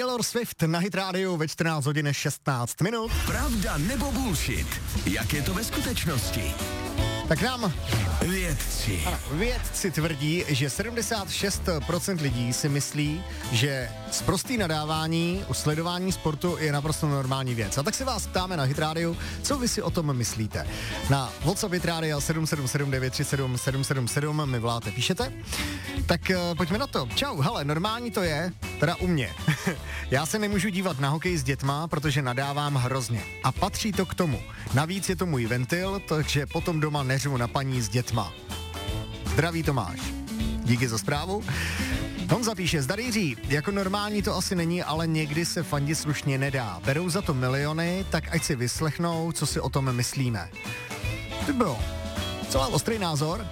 Taylor Swift na Hit Radio ve 14 hodin 16 minut. Pravda nebo bullshit? Jak je to ve skutečnosti? Tak nám Vědci tvrdí, že 76% lidí si myslí, že sprostý nadávání u sledování sportu je naprosto normální věc. A tak se vás ptáme na Hit Radio, co vy si o tom myslíte. Na WhatsApp Hit Radio 777 937 777 mi voláte, píšete. Tak pojďme na to. Čau, hele, normální to je, teda u mě. Já se nemůžu dívat na hokej s dětma, protože nadávám hrozně. A patří to k tomu. Navíc je to můj ventil, takže potom doma neřvu na paní s dětma. Zdraví Tomáš. Díky za zprávu. Honza píše, zdar Jiří, jako normální to asi není, ale někdy se fandit slušně nedá. Berou za to miliony, tak ať si vyslechnou, co si o tom myslíme. To bylo celá ostrý názor.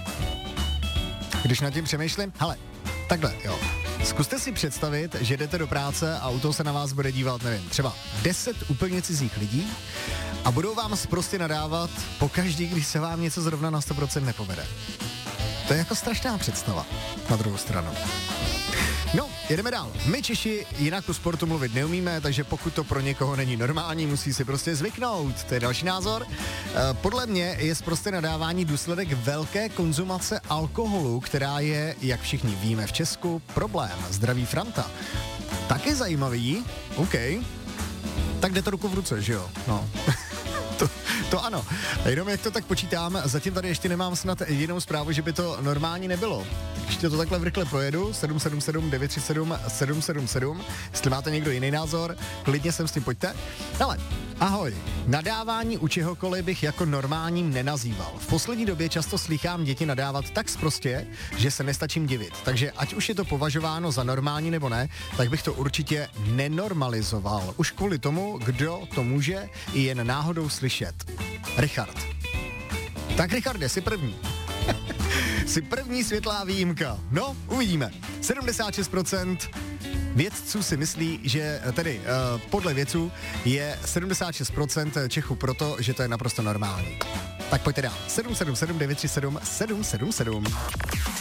Když nad tím přemýšlím, hele, takhle, jo. Zkuste si představit, že jdete do práce a u toho se na vás bude dívat, nevím, třeba 10 úplně cizích lidí a budou vám prostě nadávat pokaždý, když se vám něco zrovna na 100% nepovede. To je jako strašná představa, na druhou stranu. No, jedeme dál. My Češi jinak o sportu mluvit neumíme, takže pokud to pro někoho není normální, musí si prostě zvyknout. To je další názor. Podle mě je sprosté nadávání důsledek velké konzumace alkoholu, která je, jak všichni víme v Česku, problém. Zdraví Franta. Taky zajímavý, OK. Tak jde to ruku v ruce, že jo? No. To ano. Jenom jak to tak počítám, zatím tady ještě nemám snad jedinou zprávu, že by to normální nebylo. Ještě to takhle v rychle projedu, 777 937 777. Jestli máte někdo jiný názor, klidně sem s tím pojďte. Hele, ahoj. Nadávání u čehokoliv bych jako normálním nenazýval. V poslední době často slýchám děti nadávat tak sprostě, že se nestačím divit. Takže ať už je to považováno za normální nebo ne, tak bych to určitě nenormalizoval. Už kvůli tomu, kdo to může i jen náhodou slyšet. Richard. Tak Richarde, jsi první. Jsi první světlá výjimka. No, uvidíme. 76% vědců si myslí, že tedy podle vědců je 76% Čechů proto, že to je naprosto normální. Tak pojďte dál. 777 937 777.